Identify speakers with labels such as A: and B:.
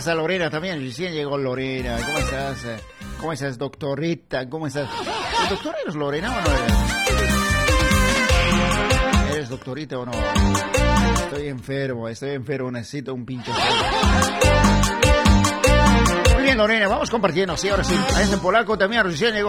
A: está Lorena también, recién llegó Lorena. ¿Cómo estás? ¿Cómo estás, doctorita? ¿Cómo estás? ¿Doctora eres Lorena o no eres? ¿Eres doctorita o no? Estoy enfermo, necesito un pinche. Muy bien, Lorena, vamos compartiendo, sí, ahora sí. A este polaco también recién llegó.